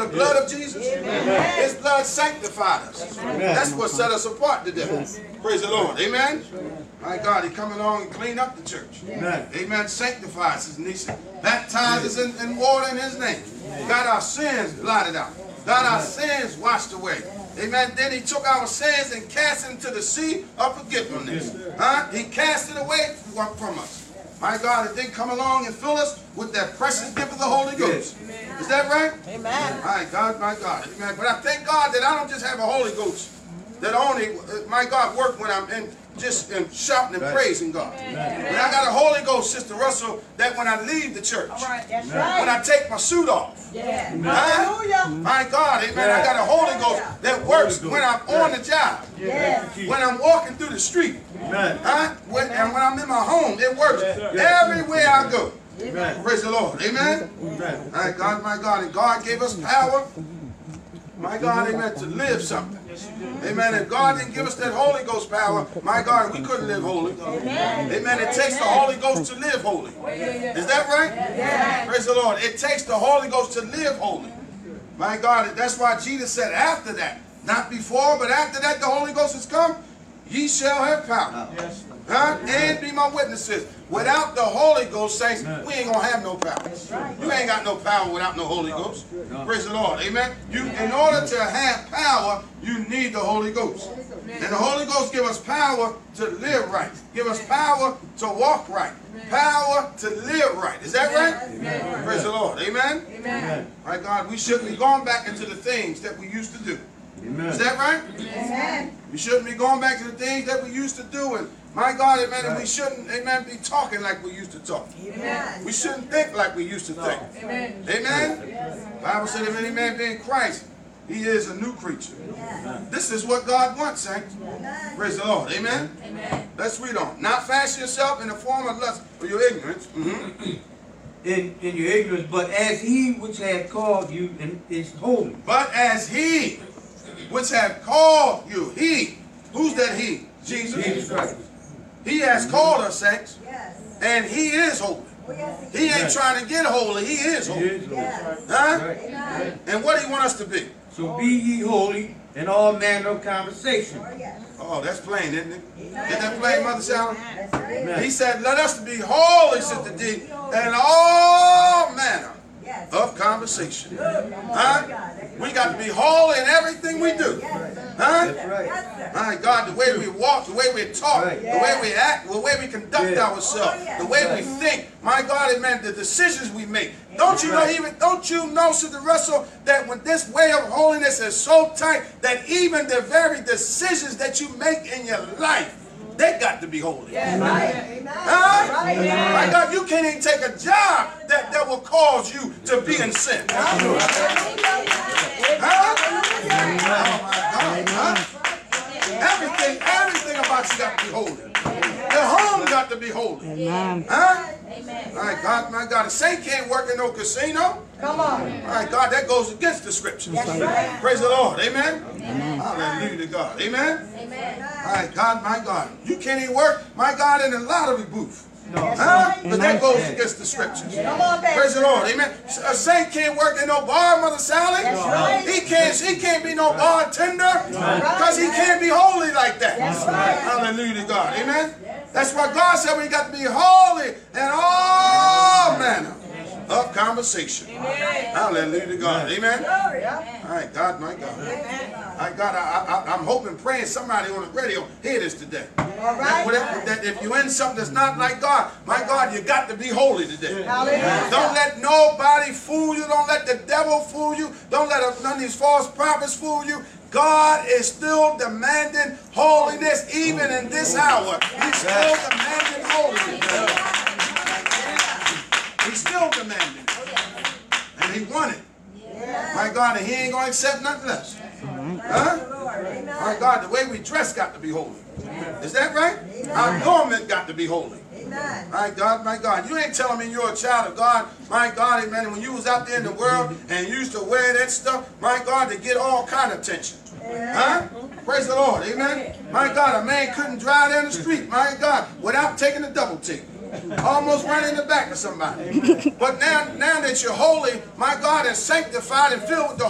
the blood of Jesus? Amen. His blood sanctified us. Amen. That's what set us apart today. Praise the Lord. Amen. My God, he come along and clean up the church. Amen. Amen. Sanctifies his nation. Baptizes in water in his name. Got our sins blotted out. Got our sins washed away. Amen. Then he took our sins and cast it into the sea of forgiveness. He cast it away from us. My God, if they come along and fill us with that precious gift of the Holy Ghost. Is that right? Amen. My God, my God. Amen. But I thank God that I don't just have a Holy Ghost that only, my God, work when I'm just shouting and praising God. Amen. But I got a Holy Ghost, Sister Russell, that when I leave the church, that's right. When I take my suit off, hallelujah. My God, amen, I got a Holy Ghost that works when I'm on the job, when I'm walking through the street, and when I'm in my home, it works everywhere I go. Amen. Praise the Lord, amen. My God, and God gave us power, my God, amen, to live something. Amen. If God didn't give us that Holy Ghost power, my God, we couldn't live holy. Amen. Amen. It takes the Holy Ghost to live holy. Is that right? Yes. Praise the Lord. It takes the Holy Ghost to live holy. My God, that's why Jesus said after that, not before, but after that the Holy Ghost has come, ye shall have power. Yes. And be my witnesses. Without the Holy Ghost, saints, we ain't going to have no power. You ain't got no power without no Holy Ghost. Praise the Lord. Amen. In order to have power, you need the Holy Ghost. And the Holy Ghost give us power to live right. Give us power to walk right. Power to live right. Is that right? Praise the Lord. Amen. Amen. My God, we shouldn't be going back into the things that we used to do. Amen. Is that right? Amen. We shouldn't be going back to the things that we used to do. And my God, amen, and we shouldn't, amen, be talking like we used to talk. Amen. We shouldn't think like we used to think. Amen. Amen? Yes. The Bible said if any man be in Christ, he is a new creature. Yes. This is what God wants, saints. Yes. Praise the Lord. Amen? Amen. Let's read on. Not fashion yourself in the form of lust for your ignorance. In your ignorance, but as he which hath called you is holy. But as he which hath called you, he, who's that he? Jesus Christ. He has called us, saints, and he is holy. He ain't trying to get holy, he is holy. And what do he want us to be? So be ye holy in all manner of conversation. Oh, that's plain, isn't it? Isn't that plain, Mother Sally? He said, let us be holy, Sister D, in all manner of conversation. We got to be holy in everything we do. My God, the way we walk, the way we talk, the way we act, the way we conduct ourselves, the way we think. My God, amen, the decisions we make. Don't you know, Sister Russell, that when this way of holiness is so tight that even the very decisions that you make in your life, they got to be holy. My God, you can't even take a job that will cause you to be in sin. Everything about you got to be holy. Your home got to be holy. My God, a saint can't work in no casino. Come on. My God, that goes against the scriptures. Praise the Lord. Amen. Hallelujah to God. Amen. My God, you can't even work, my God, in a lottery booth. But that goes against the scriptures. Praise the Lord. Amen. A saint can't work in no bar, Mother Sally. He can't be no bartender because he can't be holy like that. Hallelujah to God. Amen. That's why God said we got to be holy in all manner of conversation. Hallelujah to God. Amen. My God, my God. My God, I'm hoping, praying somebody on the radio hear this today. That if you're in something that's not like God, my God, you got to be holy today. Don't let nobody fool you. Don't let the devil fool you. Don't let none of these false prophets fool you. God is still demanding holiness even in this hour. He's still demanding holiness. He's still demanding it. And he won it. My God, and he ain't going to accept nothing less. My God, the way we dress got to be holy. Is that right? Our garment got to be holy. My God, you ain't telling me you're a child of God. My God, amen. And when you was out there in the world and you used to wear that stuff, my God, to get all kind of attention. Praise the Lord, amen. My God, a man couldn't drive down the street, my God, without taking a double take. Almost running in the back of somebody. But now that you're holy, my God, and sanctified and filled with the